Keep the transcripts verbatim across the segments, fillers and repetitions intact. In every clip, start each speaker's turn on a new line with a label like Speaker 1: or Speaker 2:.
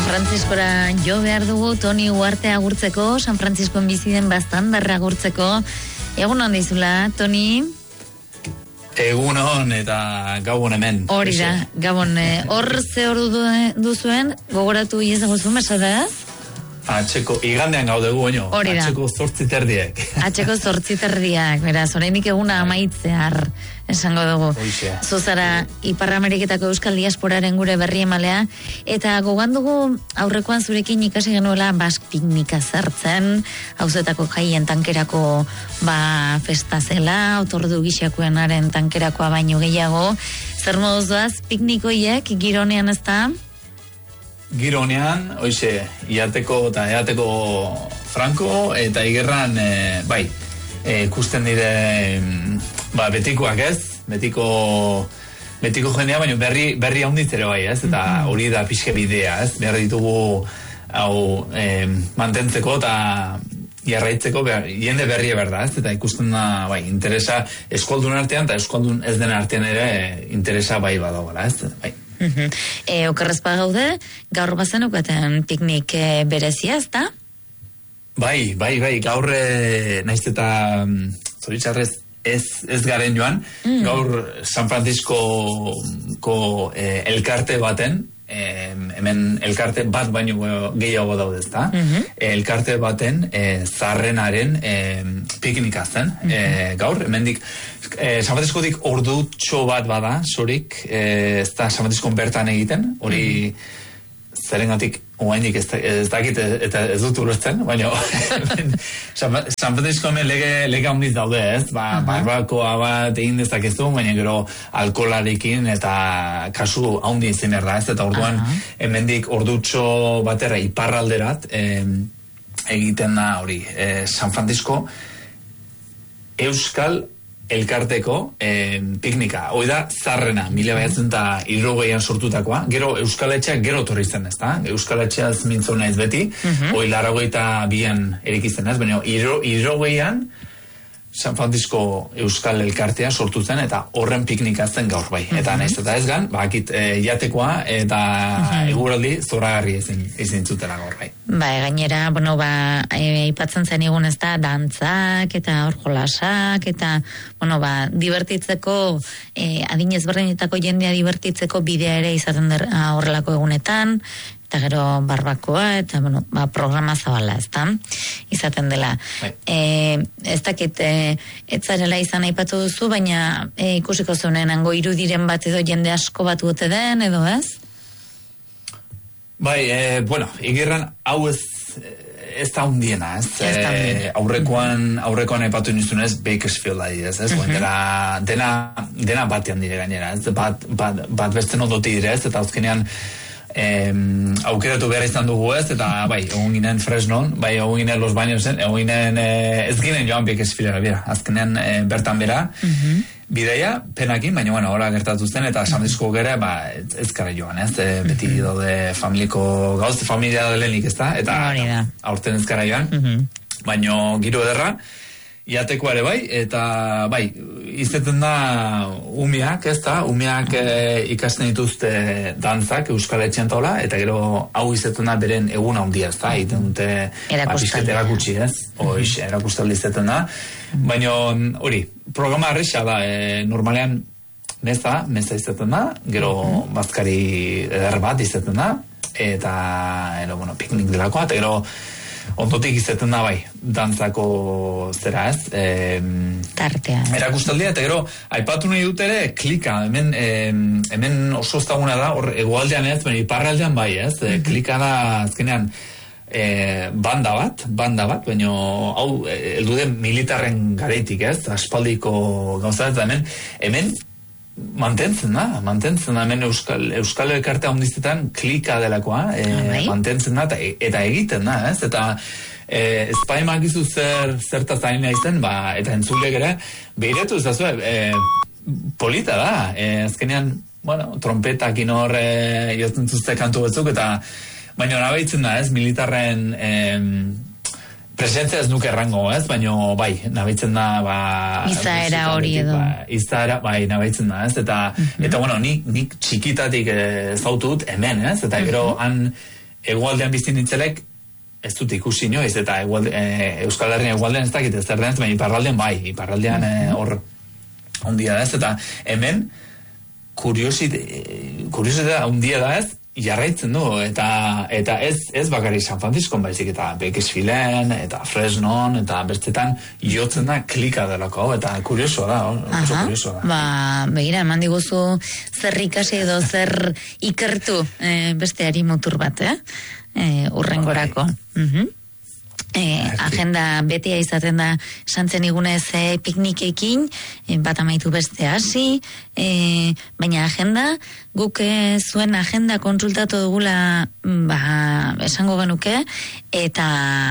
Speaker 1: Frantziskora jo behar dugu Toni Uarte agurtzeko, San Frantziskoen bizi den Baztandarra agurtzeko. Egun hon dizula, Toni?
Speaker 2: Egun hon eta gabon hemen.
Speaker 1: Hori da, gabon. Hor ze hor duzuen, gogoratu iezaguzun, mesadaz?
Speaker 2: Atxeko, igandean gaudegu, oino.
Speaker 1: Hori da.
Speaker 2: Atxeko zortzi terdiek.
Speaker 1: Atxeko zortzi terdiak, beraz, orainik eguna amaitzear, esango dugu.
Speaker 2: Hoxe.
Speaker 1: Zuzara, Ipar Ameriketako Euskal Diasporaren gure berri emalea, eta gogan dugu aurrekoan zurekin ikasi genuela bask piknika zertzen, hauzetako jaien tankerako ba festa zela, otordu gixakoenaren tankerakoa baino gehiago. Zer moduz doaz, piknikoiek, gironean ez da?
Speaker 2: Gironean, hoxe, iateko eta eateko franko, eta igerran, e, bai, e, ikusten dire, ba, betikoak ez, betiko, betiko jendea, baina berri, berri haunditzere bai, ez, eta hori da pixke bidea, ez, behar ditugu, hau, e, mantentzeko eta jarraitzeko, behar, jende berria berda, ez, eta ikusten da, bai, interesa eskualdun artean, eta eskualdun ez den artean ere, interesa bai badagoela, ez, bai.
Speaker 1: Uh-huh. E, okerrezpa gaude, gaur bazen ukaten piknik e, berezia, ez da?
Speaker 2: Bai, bai, bai, gaur e, naiz eta zoritxarrez ez, ez garen joan, mm. gaur San Franciscoko e, elkarte baten, e, hemen elkarte bat baino gehiago daude, ezta? Mm-hmm. Elkarte baten e, zarrenaren e, piknika zen, mm-hmm. e, gaur, hemendik E, San Franciscotik ordutxo bat bada, zorik, e, ez da San Franciscon bertan egiten, hori mm. zerengatik oainik ez, ez dakit eta ez dut ulertzen, baina San Francisco hemen lege, lege handiz daude, ez? Ba, uh-huh. Barbakoa bat egin dezakezu, baina gero alkoholarekin eta kasu handi izan erda, ez? Eta orduan uh-huh. hemendik ordutxo batera iparralderat e, egiten da hori, e, San Francisco Euskal elkarteko eh, piknika. Hoi da, zarrena, mila behatzen eta irrogeian sortutakoa. Gero Euskaletxeak gero torri zen, ez da? Euskaletxeaz mintzona ez beti. Uh-huh. Hoi laragoita bian erikizen ez, baina irrogeian San Francisco Euskal elkartea sortu zen eta horren piknika zen gaur bai. Uh-huh. Eta naiz eta ez gan, bakit e, jatekoa eta uh-huh. eguraldi zoragarri ezin, ezin zutela gaur bai.
Speaker 1: Ba, gainera, bueno, ba, aipatzen zen egun ez da, dantzak eta hor jolasak eta, bueno, ba, divertitzeko, e, adinez berdinetako jendea divertitzeko bidea ere izaten der horrelako egunetan, eta gero barbakoa, eta, bueno, ba, programa zabala, ez da, izaten dela.
Speaker 2: Bai.
Speaker 1: E, ez dakit, e, ez zarela izan aipatu duzu, baina e, ikusiko zeunen, hango irudiren bat edo jende asko bat gote den, edo ez?
Speaker 2: Bai, e, bueno, igirran hau ez ez da hundiena, ez?
Speaker 1: Ez da hundiena.
Speaker 2: E, aurrekoan, aurrekoan aipatu nizunez, Bakersfield ari, ez? ez? Uh-huh. dena, dena, dena batean dire gainera, ez? Bat, bat, bat beste nondoti dire, ez? Eta azkenean em, aukeratu behar izan dugu, ez? Eta, bai, egun ginen Fresnon, bai, egun ginen Los Bañosen, egun ginen, e, ez ginen joan Bakersfieldera, bera, azkenean e, bertan bera, uh-huh. bideia, penakin, baina, bueno, hola gertatu zen, eta San Francisco gere, ba, ez, ez kare joan, ez? E, beti uh-huh. daude familiko, gauzte familia delenik, ez da? Eta, no, aurten ez kare joan, uh-huh. baina giro ederra, iateko ere bai, eta, bai, izeten da umiak, ez da? Umiak e, ikasten dituzte dantzak, Euskal Etxean taula, eta gero hau izeten da beren egun handia, ez da? Iten dute,
Speaker 1: erakustaldi.
Speaker 2: erakutsi, ez? Hoiz, erakustaldi izeten da. Baina, hori, programa arresa da, e, normalean meza, meza izeten da, gero uh-huh. bazkari eder bat izeten da, eta, ero, bueno, piknik delakoa, eta gero ondotik izeten da, bai, dantzako zera, ez? E,
Speaker 1: Tartea.
Speaker 2: Erakustaldia, eta gero, aipatu nahi dut ere, klika, hemen, e, hemen oso ezaguna da, hor, egoaldean ez, baina iparraldean bai, ez? E, klika da, azkenean, e, banda bat, banda bat, baina hau, heldu den militarren gareitik, ez? Aspaldiko gauza, eta hemen, hemen, mantentzen da, mantentzen da, hemen Euskal, Euskal Elkarte handizetan klika delakoa, e, ah, mantentzen da, eta, eta egiten da, ez? Eta e, espaimak izu zer, zertaz zainea izen, ba, eta entzulek ere, behiretu ez da zuen, e, polita da, e, azkenean, bueno, trompetak inor e, jotzen zuzte kantu batzuk, eta baina nabaitzen da, ez, militarren e, presentzia ez nuke errango, ez, baina bai, nabaitzen da, ba...
Speaker 1: Izaera hori edo.
Speaker 2: Ba, izaera, bai, nabaitzen da, ez, eta, uh-huh. eta bueno, nik, nik txikitatik eh, zautut hemen, ez, eta gero uh-huh. han egualdean bizti nintzelek, ez dut ikusi inoiz, eta egualde, e, Euskal Herrian egualdean ez dakit ez zer denez, baina iparraldean bai, iparraldean hor e, ondia da ez, eta hemen kuriositatea ondia da ez, jarraitzen du, eta eta ez ez bakarrik San Franciscon baizik, eta Bakersfielden, eta Fresnon, eta bestetan jotzen da klika delako, eta kuriosoa da, oso kuriosoa da.
Speaker 1: Ba, begira, eman diguzu zer ikasi edo zer ikertu e, besteari mutur bat, eh? E, urrengorako. Uh-huh. E, agenda betea izaten da santzen igunez e, piknikekin, e, bat amaitu beste hasi, e, baina agenda, guk e, zuen agenda konsultatu dugula, ba, esango genuke, eta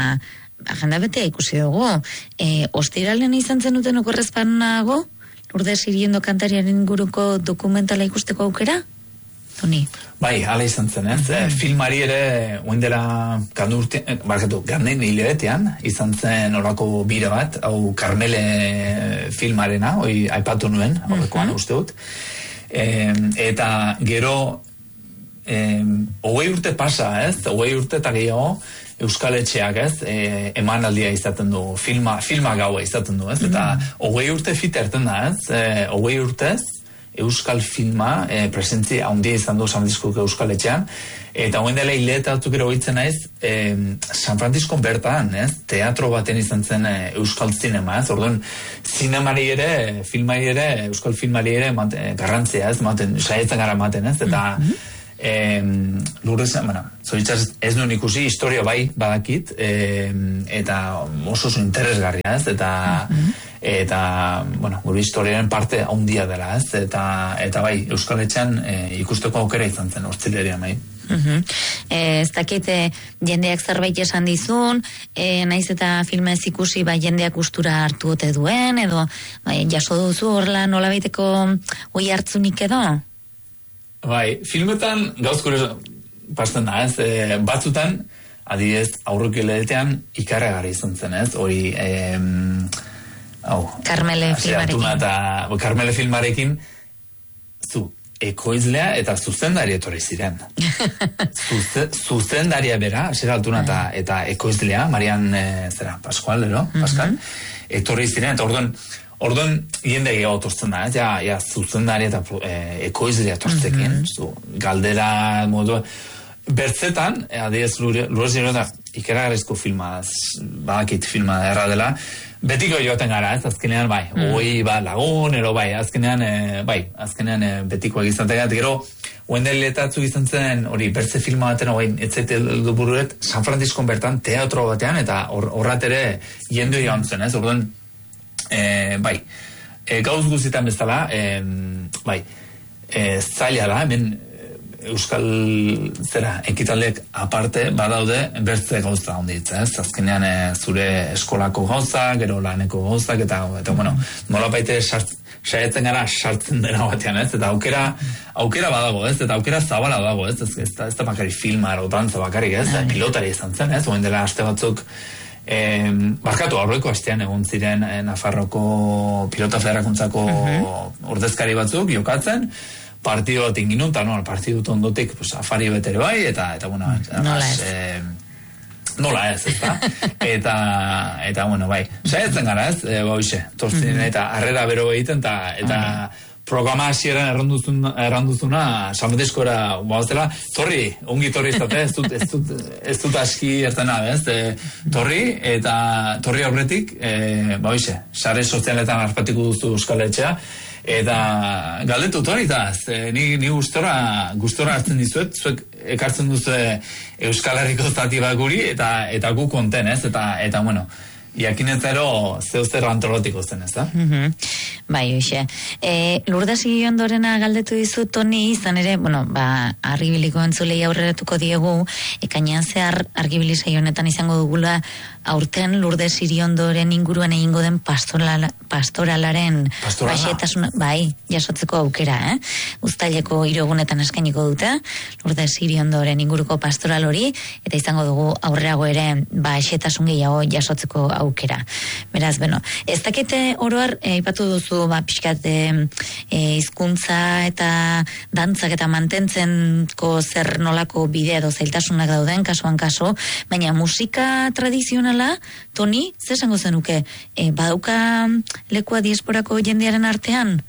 Speaker 1: agenda betea ikusi dugu. E, ostiralen izan zenuten okorrezpanago, Lourdes Iriondo kantariaren inguruko dokumentala ikusteko aukera? Toni?
Speaker 2: Bai, ala izan zen, ez? Mm-hmm. Filmari ere, oindela, kandu urte, barkatu, garnein hilebetean, izan zen orako bira bat, hau Karmele filmarena, hoi aipatu nuen, horrekoan mm-hmm. uste dut. E, eta gero, e, hogei urte pasa, ez? Hogei urte eta gehiago, Euskal Etxeak, ez? E, emanaldia izaten du, filma, filma gaua izaten du, ez? Eta hogei urte fit erten da, ez? E, hogei urtez, Euskal filma e, presentzia handia izan du San Francisco Euskal Etxean, eta hoen dela hiletatuk ero hitzen naiz e, San Francisco bertan, ez? Teatro baten izan zen e, Euskal zinema, ez? Orduan, zinemari ere, filmari ere, Euskal filmari ere maten, garrantzia, ez? Maten, saietzen gara maten, ez? Eta mm-hmm. e, Lourdes, bueno, zoritzaz ez nuen ikusi, historia bai badakit, e, eta oso oso interesgarria, ez? Eta mm-hmm. eta, bueno, gure historiaren parte handia dela, ez? Eta, eta bai, Euskal Etxean e, ikusteko aukera izan zen, hortzileria, bai.
Speaker 1: Uh-huh. E, ez dakit, e, jendeak zerbait esan dizun, e, naiz eta filma ez ikusi, bai, jendeak ustura hartu ote duen, edo, bai, jaso duzu horla nola baiteko oi hartzunik edo?
Speaker 2: Bai, filmetan gauz kurioso pasten da, ez? E, batzutan, adibidez, aurreko hilabetean ikarragarri izan zen, ez? Hori, e, Hau,
Speaker 1: Karmele filmarekin.
Speaker 2: Eta, Karmele filmarekin, zu, ekoizlea eta zuzendari etorri ziren. Zuze, zuzendaria bera, zer altuna eta, eta ekoizlea, Marian, e, zera, Pascual, ero? Pascal, mm-hmm. etorri ziren, eta orduan, orduan, jende gehiago otortzen da, ja, ja, zuzendari eta e, ekoizlea etortzekin, mm-hmm. zu, galdera, modu, bertzetan, adiez, Lourdes Iriondo ikeragarrizko filma, badakit filma erra dela, betiko joaten gara, ez, azkenean, bai, mm. oi, ba, lagun, ero, bai, azkenean, e, bai, azkenean e, betikoak izan tegat, gero, oendeletatzu izan zen, hori, bertze filma baten, hori, etzaite du bururet, San Francisco bertan, teatro batean, eta horrat ere, jendo joan zen, ez, orduan, e, bai, e, gauz guztietan bezala, e, bai, e, zaila da, hemen, Euskal zera ekitalek aparte badaude bertze gauza onditza, ez? Azkenean e, zure eskolako gauza, gero laneko gauzak eta eta bueno, nolabait saiatzen gara sartzen dena batean, ez? Eta aukera aukera badago, ez? Eta aukera zabala dago, ez? Ez, ez, ez da bakarrik filma edo dantza bakarrik, ez? Pilotari izan zen, ez? Oen dela aste batzuk eh, barkatu aurreko astean egon ziren eh, Nafarroko pilota federakuntzako uh-huh. ordezkari batzuk jokatzen, partido bat inginun, eta no, partido ondotik pues, afari betere bai, eta, eta bueno,
Speaker 1: nola ez.
Speaker 2: Eh, nola ez, ez da? eta, eta, bueno, bai, saiatzen gara ez, e, ba, hoxe, tortzen, mm-hmm. eta harrera bero egiten, eta, eta mm-hmm. programa hasieran erranduzuna, erranduzuna San Franciscora, bauzela, torri, ongi torri izate, ez dut, ez dut, ez dut aski ertena, ez, e, torri, eta torri aurretik, e, ba, hoxe, sare sozialetan arpatiko duzu Euskal Etxea, eta galdetu hori da, ni, ni gustora, gustora hartzen dizuet, zuek ekartzen duzu Euskal Herriko zati bat guri, eta, eta gu konten, ez? Eta, eta bueno, jakinetzero zeu zer antolotiko zen, ez da?
Speaker 1: Mm-hmm. Bai, hoxe. E, Lourdes Iriondorena galdetu dizu, Toni, izan ere, bueno, ba, argibiliko entzulei aurreratuko diegu, ekainean zehar argibili saionetan izango dugula, aurten Lourdes Iriondoren inguruan egingo den pastoral, pastoralaren baxetasuna, bai, jasotzeko aukera, eh? Uztaileko hirugunetan eskainiko dute, Lourdes Iriondoren inguruko pastoral hori, eta izango dugu aurrerago ere baxetasun gehiago jasotzeko aukera. aukera. Beraz, bueno, ez dakite oroar, aipatu duzu, ba, pixkat hizkuntza eta dantzak eta mantentzenko zer nolako bidea edo zailtasunak dauden, kasuan kaso, baina musika tradizionala, Toni, zer esango zenuke, e, badauka lekua diasporako jendearen artean?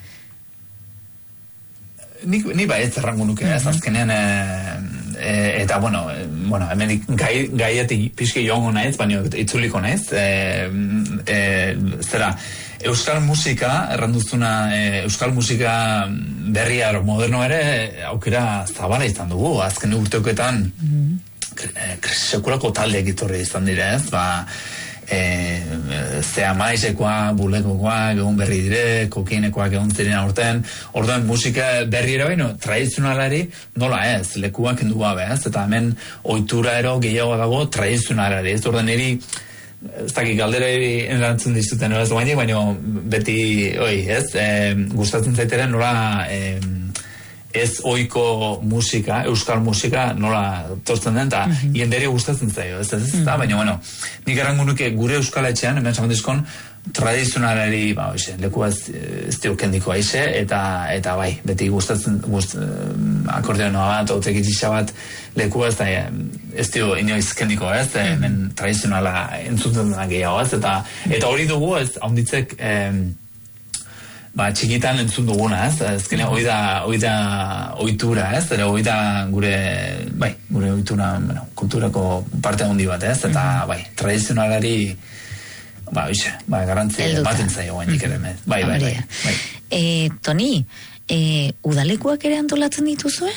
Speaker 2: Ni, ni ba ez errango nuke, ez azkenean, e, e, eta bueno, e, bueno hemen gai, gaietik pixki joango naiz, baina itzuliko naiz, e, e, zera, euskal musika, erranduztuna, e, euskal musika berria moderno ere, aukera zabala izan dugu, azken urteoketan, mm-hmm. sekulako talde egitorri izan dire, ez, ba, E, zea maizekoa, bulekokoa, egun berri dire, kokienekoak egun ziren aurten, orduan musika berri ere baino, tradizionalari nola ez, lekuak kendu gabe ez, eta hemen ohitura ero gehiago dago tradizionalari, ez, orduan niri, ez dakik galdera erantzun dizuten, ez baina, baina beti, oi, ez, e, gustatzen zaiteren nola, e, ez ohiko musika, euskal musika nola tortzen den, eta mm-hmm. jenderi gustatzen zaio, ez ez, ez, baina, bueno, nik errango nuke gure euskal etxean, hemen samantizkon, tradizionalari, ba, oize, leku ez, ez diokendiko aize, eta, eta bai, beti gustatzen, gust, akordeonoa bat, otekitisa bat, leku ez, da, ez dio inoiz kendiko, ez, mm-hmm. hemen tradizionala entzuten da gehiago, ez, eta, eta hori dugu, ez, haunditzek, em, ba, txikitan entzun duguna, ez? Ezkene, hoi da, hoi da ohitura, ez? Ere, hoi da gure, bai, gure ohitura, bueno, kulturako parte handi bat, ez? Eta, bai, tradizionalari, ba, oixe, ba, garantzi baten zaio guain ere, bai, bai, bai. bai.
Speaker 1: E, Toni, e, udalekuak ere antolatzen dituzue?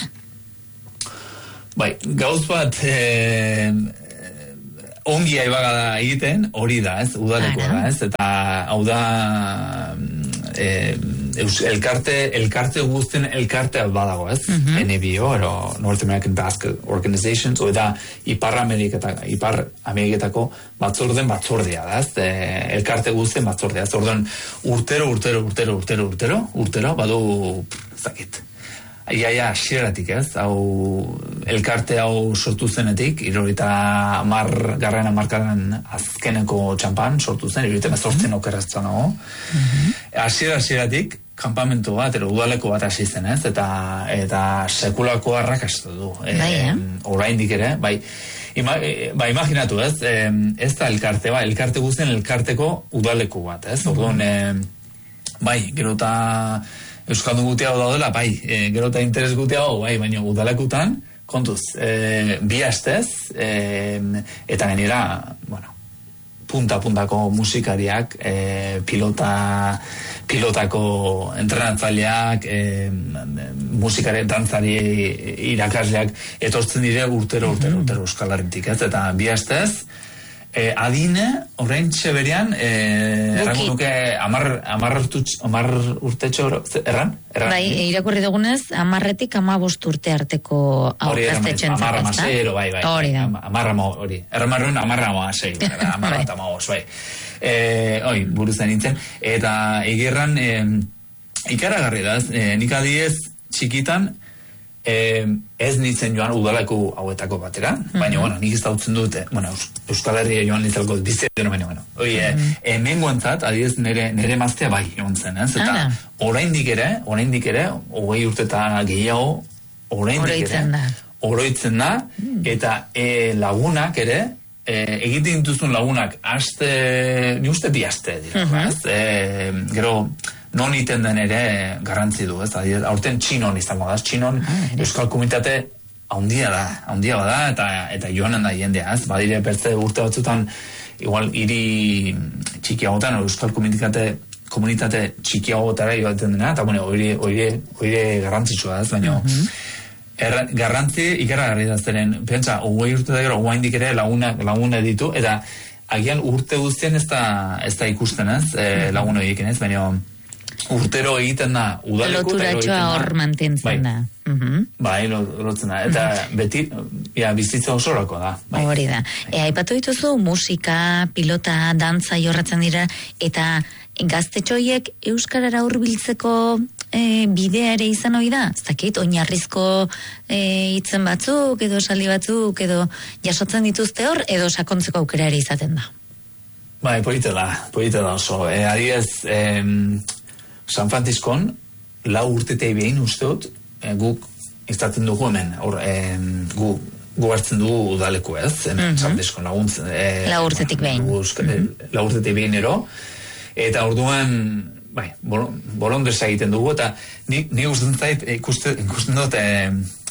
Speaker 2: Bai, gauz bat, e, ongi aibagada egiten, hori da, ez? Udalekoa da, ez? Eta, hau da, Eh, elkarte, elkarte guztien elkartea badago, ez? Mm-hmm. N B O, ero North American Basket Organizations, o eta Ipar Ameriketako, Ipar Ameriketako batzorden batzordea, da, ez? E, elkarte guztien batzordea, ez? Orduan, urtero, urtero, urtero, urtero, urtero, urtero, badu, zakit. Iaia, xeratik, ez? Hau, elkarte hau sortu zenetik, irorita amar, garren amarkaran azkeneko txampan sortu zen, irorita mezortzen mm-hmm. okeraztzen nago. Mm-hmm. Asiera, asieratik, kampamentu bat, ero udaleko bat hasi zen, ez? Eta, eta sekulako arrakastu du.
Speaker 1: Bai, eh?
Speaker 2: Oraindik ere, bai. Ima, ba, imaginatu, ez? E, ez da elkarte, ba, elkarte guztien elkarteko udaleko bat, ez? Orduan, mm-hmm. e, bai, gero eta Euskaldun gutia hau daudela, bai, e, gero eta interes gutia hau, bai, baina udalekutan, kontuz, e, bi astez, e, eta gainera, bueno, punta-puntako musikariak, e, pilota, pilotako entrenatzaileak, e, musikari, dantzari irakasleak, etortzen dire urtero, urtero, urtero Euskal Herritik, ez, eta bi astez, E, adine, orain txeberian, e, errango nuke, amar, amar, urtutx, amar urtetxo, erran? erran?
Speaker 1: Bai, irakurri dugunez, amarretik amabost urte arteko aurkaztetxen.
Speaker 2: Amar amasero, bai, bai.
Speaker 1: Hori da.
Speaker 2: Amar amar, hori. Erramarrun, amar amasei, amar bat amabos, bai. E, oi, buruzan nintzen. Eta egirran, e, ikaragarri da, e, nik adiez txikitan, Eh, ez nintzen joan udaleko hauetako batera, mm-hmm. baina, bueno, nik ez dautzen dute, bueno, Euskal Herria joan nintzalko biziteno, baina, bueno, oi, mm-hmm. hemen guantzat, adiez, nire, nire maztea bai, joan zen, ez, eta ah. oraindik ere, oraindik ere, hogei urte eta gehiago, oraindik ere, oroitzen da, mm. eta e, lagunak ere, e, egiten dituzun lagunak, aste, ni uste bi aste, dira, mm-hmm. ez, e, gero, non iten den ere garrantzi du, ez? Aurten txinon izango da, txinon ah, euskal komunitate haundia da, haundia bada, eta, eta joanen da jendea, ez? Badire bertze urte batzutan, igual, hiri txikiagotan, euskal komunitate, komunitate txikiagotara joaten dena, eta, bueno, hori, hori, hori garrantzitsua, ez? Baina, mm-hmm. erra, garrantzi ikaragarri da zeren, pentsa, hogei urte da gero, hogaindik ere laguna, laguna ditu, eta agian urte guztien ez da, ez da ikusten, ez? E, laguna egiten, ez? Baina, urtero egiten da udaleku
Speaker 1: loturatxoa hor mantentzen da.
Speaker 2: Uh-huh. Bai, lotzen da. Eta uh-huh. beti, ja, bizitza osorako da. Bai.
Speaker 1: Hori da. E, aipatu dituzu musika, pilota, dantza jorratzen dira, eta gaztetxoiek euskarara hurbiltzeko e, bidea ere izan hori da? Zakit, oinarrizko e, hitzen batzuk, edo esaldi batzuk, edo jasotzen dituzte hor, edo sakontzeko aukera ere izaten da?
Speaker 2: Bai, polite da, polite da oso. E, adibidez, em, San Franciscon, lau urtetei behin usteot, e, guk izaten dugu hemen, or, em, gu, gu hartzen dugu udaleku ez, hemen, mm-hmm. San Franciscon laguntzen. E,
Speaker 1: lau urtetik behin.
Speaker 2: Mm-hmm. Lau urtetik behin ero, eta orduan, bai, bolondresa egiten dugu, eta ni, ni usten zait, ikusten, ikusten dut, e,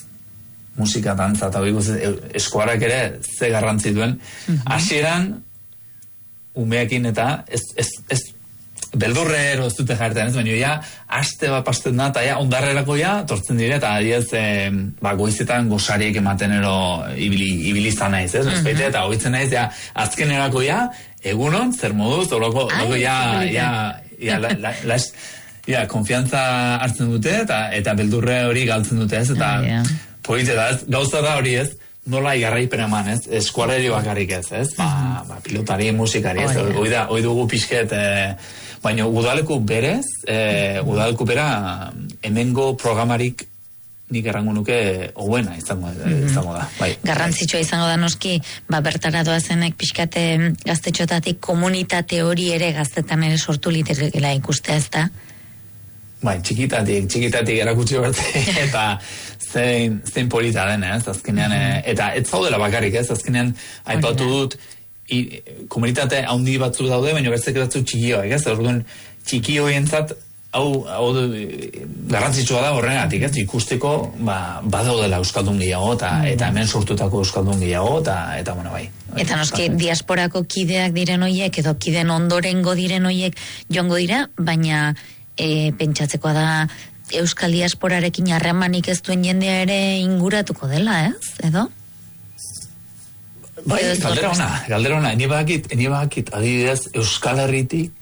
Speaker 2: musika, dantza, eta ikusten, eskuarak ere, ze garrantzi duen, hasieran, mm-hmm. umeekin eta, ez, ez, ez, beldurrero ez dute jarretan, ez baina, ja, aste bat pasten da, eta ja, ondarrerako ja, tortzen dire, eta adiez, e, ba, goizetan gozariek ematen ero ibili, ibilizan naiz, ez, mm-hmm. Ezpeite, eta goitzen naiz, ja, azkenerako ja, egunon, zer moduz, loko, loko, ja, ja, ja, la, la, la, ja, konfiantza hartzen dute, eta, eta beldurre hori galtzen dute, ez, eta, ah, yeah. Poite da, ez, gauza da hori, ez, nola igarraipen eman, ez, eskualeri bakarrik ez, ez, ba, mm-hmm. ba, pilotari, musikari, ez, oh, yeah. Oi da, oi dugu pixket, e, baina udaleku berez, e, udaleku bera, hemengo programarik nik errango nuke hoena izango, mm-hmm. izango da. Bai.
Speaker 1: Garrantzitsua izango da noski, ba, bertara doazenek pixkate gaztetxotatik komunitate hori ere gaztetan ere sortu literekela ikustea, ez da?
Speaker 2: Bai, txikitatik, txikitatik erakutsi berte, eta zein, zein polita den, ez, azkenean, mm-hmm. eta ez zaudela bakarrik, ez, azkenean, aipatu dut, i, komunitate handi batzu daude, baina bertzek batzu txikioak, ez, orduan, txikioentzat, hau, hau garrantzitsua da horregatik, ez, ikusteko, ba, badaudela euskaldun gehiago, eta, mm-hmm. eta hemen sortutako euskaldun gehiago, eta, eta bueno, bai.
Speaker 1: Eta noski, diasporako kideak diren hoiek, edo kiden ondorengo diren hoiek joango dira, baina e, pentsatzekoa da euskal diasporarekin harremanik ez duen jendea ere inguratuko dela, ez? Edo?
Speaker 2: Bai, galdera ona, galdera ona, eni bakit, eni bakit, adibidez, Euskal Herritik